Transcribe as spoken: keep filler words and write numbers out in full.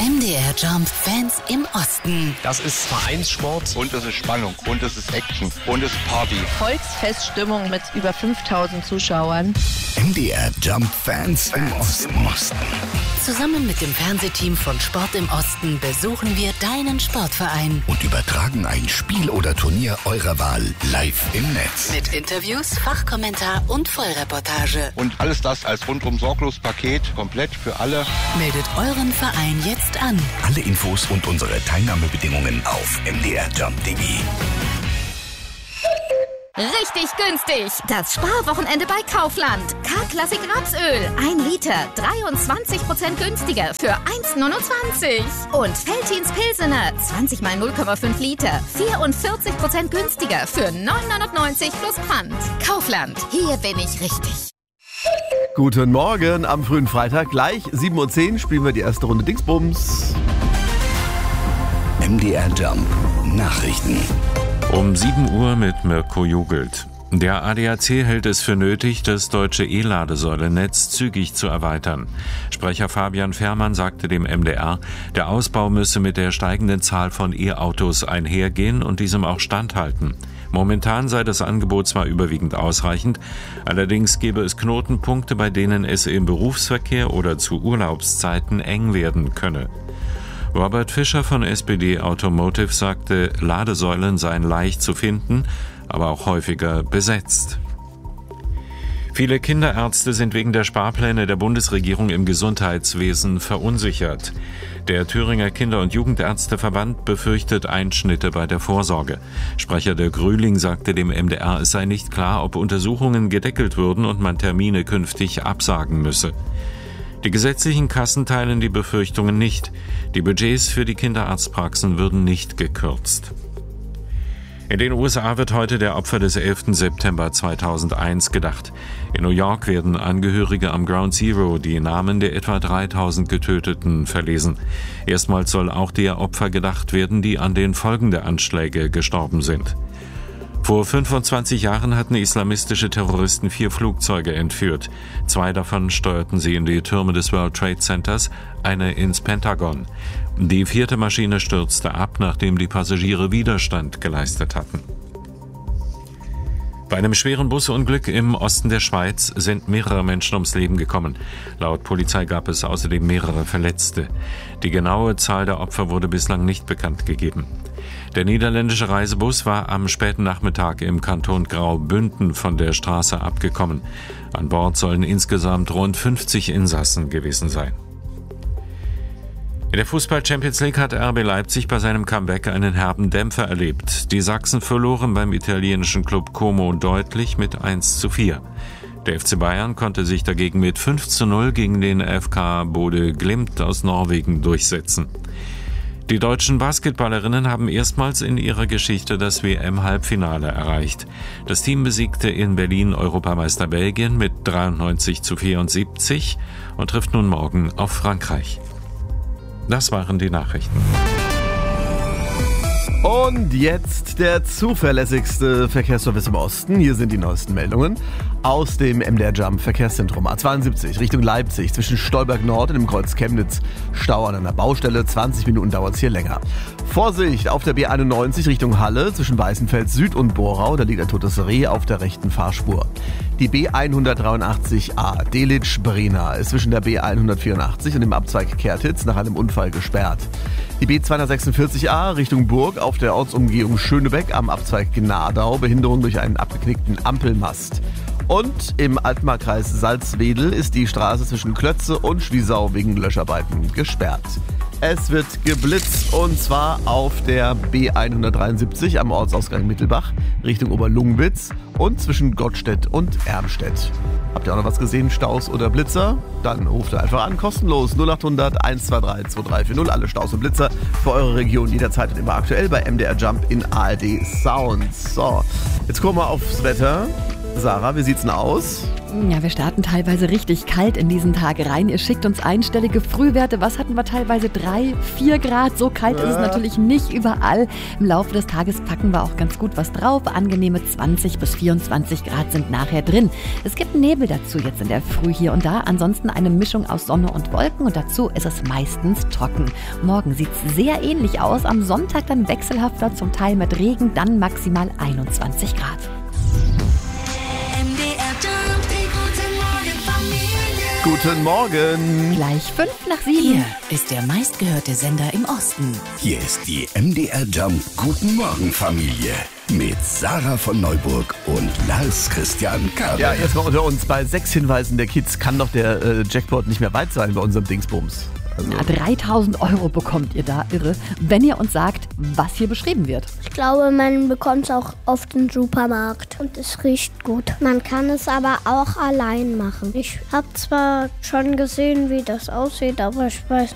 M D R Jump Fans im Osten. Das ist Vereinssport. Und es ist Spannung. Und es ist Action. Und es ist Party. Volksfeststimmung mit über fünftausend Zuschauern. M D R Jump Fans im Osten. Zusammen mit dem Fernsehteam von Sport im Osten besuchen wir deinen Sportverein. Und übertragen ein Spiel oder Turnier eurer Wahl live im Netz. Mit Interviews, Fachkommentar und Vollreportage. Und alles das als rundum sorglos Paket, komplett für alle. Meldet euren Verein jetzt an. Alle Infos und unsere Teilnahmebedingungen auf m d r jump punkt d e. Richtig günstig! Das Sparwochenende bei Kaufland. K-Klassik Rapsöl. ein Liter. dreiundzwanzig Prozent günstiger für eins neunundzwanzig. Und Veltins Pilsener. zwanzig mal null Komma fünf Liter. vierundvierzig Prozent günstiger für neun neunundneunzig plus Pfand. Kaufland. Hier bin ich richtig. Guten Morgen am frühen Freitag. Gleich sieben Uhr zehn spielen wir die erste Runde Dingsbums. M D R Jump Nachrichten. Um sieben Uhr mit Mirko Jugelt. Der A D A C hält es für nötig, das deutsche E-Ladesäulennetz zügig zu erweitern. Sprecher Fabian Fährmann sagte dem M D R, der Ausbau müsse mit der steigenden Zahl von E-Autos einhergehen und diesem auch standhalten. Momentan sei das Angebot zwar überwiegend ausreichend, allerdings gebe es Knotenpunkte, bei denen es im Berufsverkehr oder zu Urlaubszeiten eng werden könne. Robert Fischer von S P D Automotive sagte, Ladesäulen seien leicht zu finden, aber auch häufiger besetzt. Viele Kinderärzte sind wegen der Sparpläne der Bundesregierung im Gesundheitswesen verunsichert. Der Thüringer Kinder- und Jugendärzteverband befürchtet Einschnitte bei der Vorsorge. Sprecher der Grüling sagte dem M D R, es sei nicht klar, ob Untersuchungen gedeckelt würden und man Termine künftig absagen müsse. Die gesetzlichen Kassen teilen die Befürchtungen nicht. Die Budgets für die Kinderarztpraxen würden nicht gekürzt. In den U S A wird heute der Opfer des elften September zweitausendeins gedacht. In New York werden Angehörige am Ground Zero die Namen der etwa dreitausend Getöteten verlesen. Erstmals soll auch der Opfer gedacht werden, die an den Folgen der Anschläge gestorben sind. Vor fünfundzwanzig Jahren hatten islamistische Terroristen vier Flugzeuge entführt. Zwei davon steuerten sie in die Türme des World Trade Centers, eine ins Pentagon. Die vierte Maschine stürzte ab, nachdem die Passagiere Widerstand geleistet hatten. Bei einem schweren Busunglück im Osten der Schweiz sind mehrere Menschen ums Leben gekommen. Laut Polizei gab es außerdem mehrere Verletzte. Die genaue Zahl der Opfer wurde bislang nicht bekannt gegeben. Der niederländische Reisebus war am späten Nachmittag im Kanton Graubünden von der Straße abgekommen. An Bord sollen insgesamt rund fünfzig Insassen gewesen sein. In der Fußball-Champions League hat R B Leipzig bei seinem Comeback einen herben Dämpfer erlebt. Die Sachsen verloren beim italienischen Club Como deutlich mit eins zu vier. Der F C Bayern konnte sich dagegen mit fünf zu null gegen den F K Bodø Glimt aus Norwegen durchsetzen. Die deutschen Basketballerinnen haben erstmals in ihrer Geschichte das W M-Halbfinale erreicht. Das Team besiegte in Berlin Europameister Belgien mit dreiundneunzig zu vierundsiebzig und trifft nun morgen auf Frankreich. Das waren die Nachrichten. Und jetzt der zuverlässigste Verkehrsservice im Osten. Hier sind die neuesten Meldungen aus dem M D R Jump Verkehrszentrum A zweiundsiebzig Richtung Leipzig zwischen Stolberg Nord und dem Kreuz Chemnitz. Stau an einer Baustelle, zwanzig Minuten dauert es hier länger. Vorsicht auf der B einundneunzig Richtung Halle zwischen Weißenfels Süd und Borau, da liegt ein totes Reh auf der rechten Fahrspur. Die B hundertdreiundachtzig A Delitzsch-Brena ist zwischen der B hundertvierundachtzig und dem Abzweig Kertitz nach einem Unfall gesperrt. Die B zweihundertsechsundvierzig A Richtung Burg auf der Ortsumgehung Schönebeck am Abzweig Gnadau, Behinderung durch einen abgeknickten Ampelmast. Und im Altmarkkreis Salzwedel ist die Straße zwischen Klötze und Schwiesau wegen Löscharbeiten gesperrt. Es wird geblitzt und zwar auf der B hundertdreiundsiebzig am Ortsausgang Mittelbach Richtung Oberlungwitz und zwischen Gottstedt und Ermstedt. Habt ihr auch noch was gesehen, Staus oder Blitzer? Dann ruft ihr einfach an, kostenlos null achthundert eins zwei drei zwei drei vier null. Alle Staus und Blitzer für eure Region jederzeit und immer aktuell bei M D R Jump in A R D Sounds. So, jetzt gucken wir aufs Wetter. Sarah, wie sieht's denn aus? Ja, wir starten teilweise richtig kalt in diesen Tag rein. Ihr schickt uns einstellige Frühwerte. Was hatten wir teilweise? Drei, vier Grad. So kalt ja. ist es natürlich nicht überall. Im Laufe des Tages packen wir auch ganz gut was drauf. Angenehme zwanzig bis vierundzwanzig Grad sind nachher drin. Es gibt Nebel dazu jetzt in der Früh hier und da. Ansonsten eine Mischung aus Sonne und Wolken und dazu ist es meistens trocken. Morgen sieht es sehr ähnlich aus. Am Sonntag dann wechselhafter, zum Teil mit Regen, dann maximal einundzwanzig Grad. Guten Morgen. Gleich fünf nach sieben. Hier ist der meistgehörte Sender im Osten. Hier ist die M D R Jump Guten Morgen Familie mit Sarah von Neuburg und Lars Christian Kabe. Ja, erstmal unter uns, bei sechs Hinweisen der Kids kann doch der äh, Jackpot nicht mehr weit sein bei unserem Dingsbums. Also. Ja, dreitausend Euro bekommt ihr da, irre, wenn ihr uns sagt, was hier beschrieben wird. Ich glaube, man bekommt es auch oft im Supermarkt und es riecht gut. Man kann es aber auch allein machen. Ich habe zwar schon gesehen, wie das aussieht, aber ich weiß